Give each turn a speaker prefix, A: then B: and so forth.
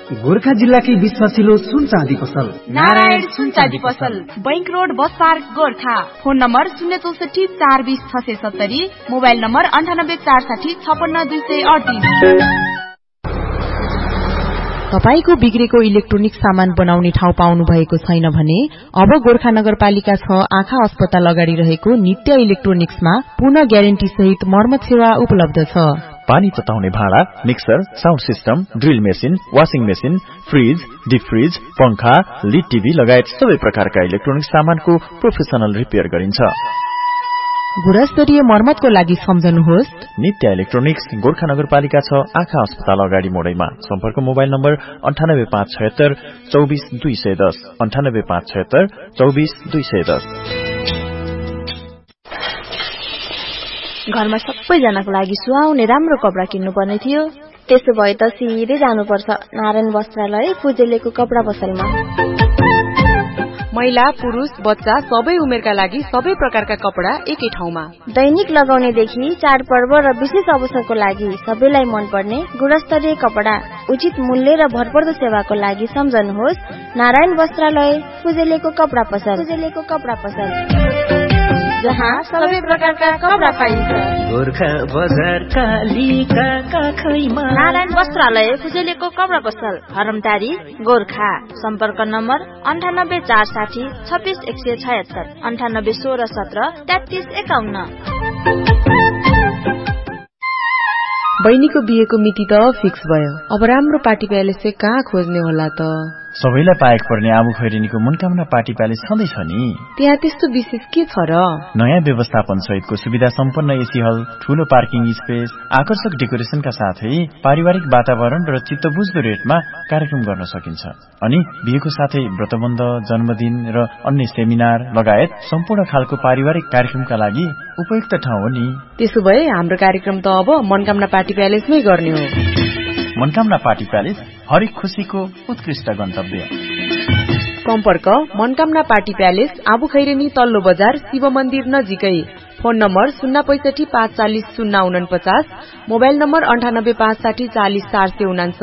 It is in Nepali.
A: गोरखा जिल्लाकै विश्वासिलो सुन चाँदी पसल
B: नारायण सुन चाँदी पसल, bank road, bus park, Gorkha. Phone number 064 420 670, mobile number 98 460 56 238।
C: तपाईको बिग्रेको इलेक्ट्रोनिक सामान बनाउने ठाउँ पाउनु भएको छैन भने अब गोरखा नगरपालिका 6 आँखा अस्पताल अगाडि रहेको नित्य इलेक्ट्रोनिक्समा पूर्ण ग्यारेन्टी सहित मर्मत सेवा उपलब्ध छ।
D: पानी तताउने भाँडा, mixer, sound system, drill machine, washing machine, fridge, deep fridge, पंखा, लिड टिभी लगायत सबै प्रकारका इलेक्ट्रोनिक सामानको प्रोफेसनल रिपेयर गरिन्छ।
C: गुणस्तरीय मर्मतको लागि सम्झनुहोस्
D: नित्य इलेक्ट्रोनिक्स, गोरखा नगरपालिका 6 आँखा अस्पताल अगाडि मोडैमा। सम्पर्क मोबाइल नम्बर 98576 24 210, 98576 24 210।
E: घरमा सबैजनाको लागि सुहाउने राम्रो कपडा किन्नु पर्ने थियो। त्यसो भए त सिधै जानुपर्छ नारायण वस्त्रालय फुजेलेको कपडा पसलमा।
C: महिला, पुरुष, बच्चा सबै उमेरका लागि सबै प्रकारका कपडा एकै ठाउँमा।
E: दैनिक लगाउनेदेखि चाडपर्व र विशेष अवसरको लागि सबैलाई मनपर्ने गुणस्तरीय कपडा उचित मूल्य र भरपर्दो सेवाको लागि सम्झनुहोस् नारायण वस्त्रालय फुजेलेको कपडा पसल, जहाँ सबै प्रकारका कपडा पाइन्छ।
A: गोरखा बजार कालीका काखैमा
E: नारायण वस्त्रालय फुजेलेको कपडा पसल, हरमटारी, गोरखा। सम्पर्क नम्बर 98 460 26 176, 98 16 17 33 51।
C: बहिनीको बिहेको मिति त फिक्स भयो। अब राम्रो पार्टी प्यालेस चाहिँ कहाँ खोज्ने होला त?
D: सबैलाई पाएक पर्ने आबु खैरेनीको मनकामना पार्टी प्यालेस छँदैछ नि।
C: त्यहाँ त्यस्तो विशेष के छ र?
D: नयाँ व्यवस्थापन सहितको सुविधा सम्पन्न एसी हल, ठूलो पार्किङ स्पेस, आकर्षक डेकोरेसनका साथै पारिवारिक वातावरण र चित्तबुझ्दो रेटमा कार्यक्रम गर्न सकिन्छ। अनि बिहेको साथै व्रतबन्ध, जन्मदिन र अन्य सेमिनार लगायत सम्पूर्ण खालको पारिवारिक कार्यक्रमका लागि उपयुक्त ठाउँ हो नि।
C: त्यसो भए हाम्रो कार्यक्रम त अब मनकामना पार्टी प्यालेसमै गर्ने हो।
D: मनकामना पार्टी प्यालेस हरेक खुशीको उत्कृष्ट गन्तव्य।
C: सम्पर्क मनकामना पार्टी प्यालेस, आबु खैरेनी, तल्लो बजार, शिव मन्दिर नजिकै। Phone number 065 540 049, mobile number 98 560 40 449।